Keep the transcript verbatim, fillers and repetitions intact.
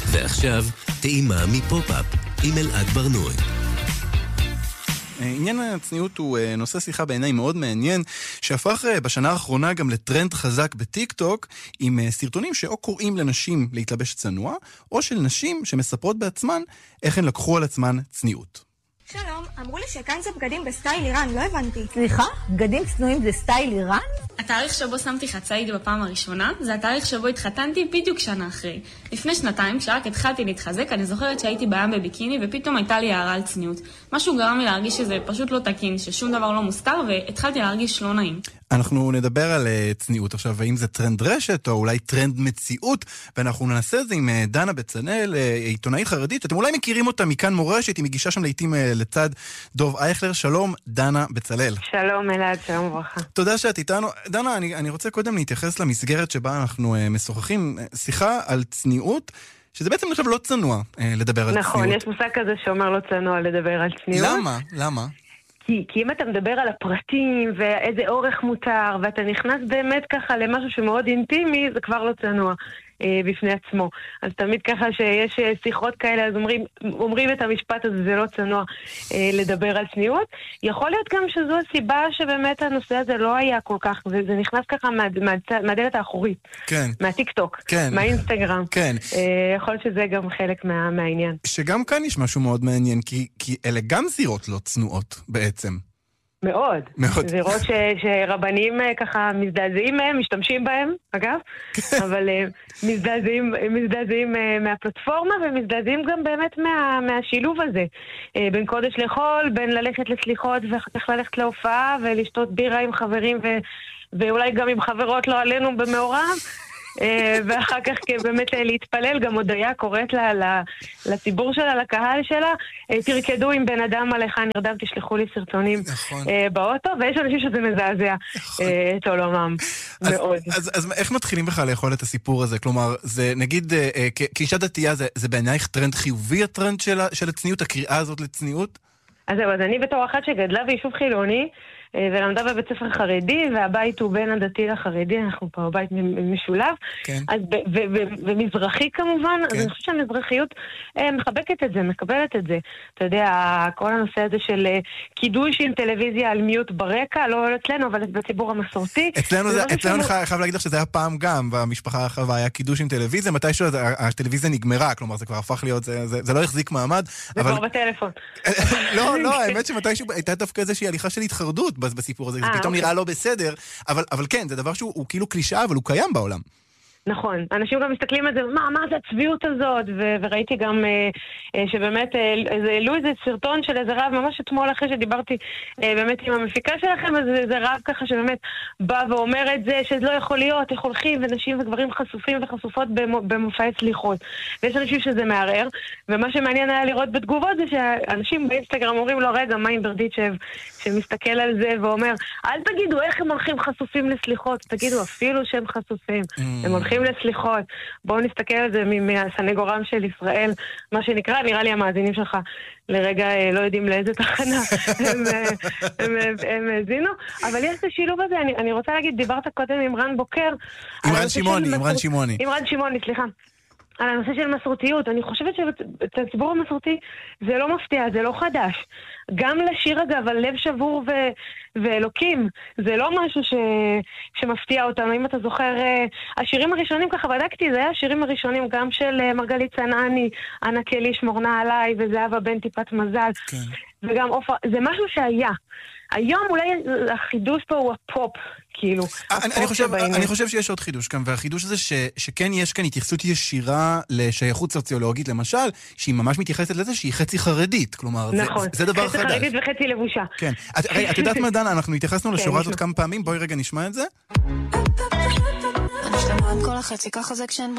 ועכשיו, טעימה מפופ-אפ עם אלעד ברנועי. עניין הצניעות הוא נושא שיחה בעיניי מאוד מעניין, שהפך בשנה האחרונה גם לטרנד חזק בטיק טוק, עם סרטונים שאו קוראים לנשים להתלבש צנוע, או של נשים שמספרות בעצמן איך הן לקחו על עצמן צניעות. שלום, אמרו לי שכאן זה בגדים בסטייל איראן, לא הבנתי. סליחה? בגדים צנועים זה סטייל איראן? התאריך שבו שמתי חצאית בפעם הראשונה, זה התאריך שבו התחתנתי בדיוק שנה אחרי. לפני שנתיים, כשרק התחלתי להתחזק, אני זוכרת שהייתי בים בביקיני, ופתאום הייתה לי הערה על צניעות. משהו גרם לי להרגיש שזה פשוט לא תקין, ששום דבר לא מוסתר, והתחלתי להרגיש לא נעים. אנחנו נדבר על צניעות עכשיו, האם זה טרנד רשת, או אולי טרנד מציאות, ואנחנו ננסה את זה עם דנה בצנאל, עיתונאית חרדית, אתם אולי מכירים אותה מכאן מורשת, היא מגישה שם לעתים לצד דוב אייכלר. שלום, דנה בצלאל. שלום אלעד, שלום וברכה. תודה שאת איתנו. דנה, אני, אני רוצה קודם להתייחס למסגרת שבה אנחנו uh, משוחחים, שיחה על צניעות, שזה בעצם נחשב לא צנוע uh, לדבר על נכון, צניעות. יש מושג כזה שאומר לא צנוע לדבר על צניעות. למה? למה? כי, כי אם אתה מדבר על הפרטים ואיזה אורך מותר, ואתה נכנס באמת ככה למשהו שמאוד אינטימי, זה כבר לא צנוע אה, בפני עצמו. אז תמיד ככה שיש שיחות כאלה, אז אומרים, אומרים את המשפט הזה, זה לא צנוע אה, לדבר על צניעות. יכול להיות גם שזו הסיבה שבאמת הנושא הזה לא היה כל כך, זה, זה נכנס ככה מה, מה, מהדלת האחורית. כן. מהטיק טוק. כן. מהאינסטגרם. כן. אה, יכול להיות שזה גם חלק מה, מהעניין. שגם כאן יש משהו מאוד מעניין, כי, כי אלה גם זירות לא צנועות בעצם. מאוד. מאוד. זירות ש, שרבנים ככה מזדעזעים מהם, משתמשים בהם, אגב, אבל מזדעזעים, מזדעזעים מהפלטפורמה, ומזדעזעים גם באמת מה, מהשילוב הזה. בין קודש לחול, בין ללכת לסליחות ואחר כך ללכת להופעה, ולשתות בירה עם חברים, ו, ואולי גם עם חברות לא עלינו במעורב, ואחר כך באמת להתפלל, גם הודיה קוראת לה, לציבור שלה, לקהל שלה, תרקדו עם בן אדם עליך נרדם, תשלחו לי סרטונים באוטו, ויש אנשים שזה מזעזע את עולמם מאוד. אז איך מתחילים בכלל לאכול את הסיפור הזה? כלומר, זה נגיד, כאישה דתייה, זה בעינייך טרנד חיובי הטרנד של הצניעות, הקריאה הזאת לצניעות? אז זהו, אז אני בתור אחת שגדלה ביישוב חילוני, ולמדה בבית ספר חרדי, והבית הוא בין הדתי לחרדי, אנחנו פה בבית משולב, כן. אז ב- ו- ו- ומזרחי כמובן, כן. אז אני חושבת שהמזרחיות אה, מחבקת את זה, מקבלת את זה. אתה יודע, כל הנושא הזה של אה, קידוש עם טלוויזיה על מיוט ברקע, לא אצלנו, אבל בציבור המסורתי. אצלנו, זה, אצלנו אני שהוא... חייב להגיד לך שזה היה פעם גם, במשפחה הרחבה היה קידוש עם טלוויזיה, מתישהו הטלוויזיה נגמרה, כלומר זה כבר הפך להיות, זה, זה, זה לא החזיק מעמד. זה כבר בטלפון. לא, לא, האמת שמתישהו הייתה דווקא איזושהי הליכה של התחרדות בסיפור הזה, זה פתאום נראה לא בסדר, אבל, אבל כן, זה דבר שהוא כאילו קלישאה, אבל הוא קיים בעולם. נכון, אנשים גם מסתכלים על זה, מה, מה זה הצביעות הזאת? ו- וראיתי גם אה, אה, שבאמת אה, העלו איזה סרטון של איזה רב, ממש אתמול אחרי שדיברתי אה, באמת עם המפיקה שלכם, אז זה רב ככה שבאמת בא ואומר את זה, שזה לא יכול להיות, איך הולכים ונשים וגברים חשופים וחשופות במו, במופעי סליחות. ויש אנשים שזה מערער, ומה שמעניין היה לראות בתגובות זה שאנשים באינסטגרם אומרים לו, רגע, מה עם ברדיצ'ב שמסתכל על זה ואומר, אל תגידו איך הם הולכים חשופים לסליחות, תגידו אפילו שהם חשופים, הם הולכים לסליחות. בואו נסתכל על זה מהסנגורם של ישראל, מה שנקרא, נראה לי המאזינים שלך לרגע לא יודעים לאיזה תחנה הם האזינו, אבל יש את השילוב הזה, אני, אני רוצה להגיד, דיברת קודם עם רן בוקר, עם רן שמעוני, עם רן שמעוני. עם רן שמעוני, סליחה. על הנושא של מסורתיות, אני חושבת שבציבור המסורתי זה לא מפתיע, זה לא חדש. גם לשיר אגב על לב שבור ו- ואלוקים, זה לא משהו ש- שמפתיע אותנו. אם אתה זוכר, השירים הראשונים, ככה בדקתי, זה היה השירים הראשונים גם של מרגלית צנעני, אנה קלי שמורנה עליי, וזהבה בן טיפת מזל. כן. וגם אופר, זה משהו שהיה. היום אולי החידוש פה הוא הפופ, כאילו. אני, אני, חושב, אני חושב שיש עוד חידוש כאן, והחידוש הזה ש, שכן יש כאן התייחסות ישירה לשייכות סוציולוגית, למשל, שהיא ממש מתייחסת לזה שהיא חצי חרדית, כלומר, נכון, זה, זה דבר חצי חדש. חצי חרדית וחצי לבושה. כן. את, את יודעת מה, דנה, אנחנו התייחסנו לשורה הזאת כמה פעמים, בואי רגע נשמע את זה. אני שלמה עם כל החצי, ככה זה כשאין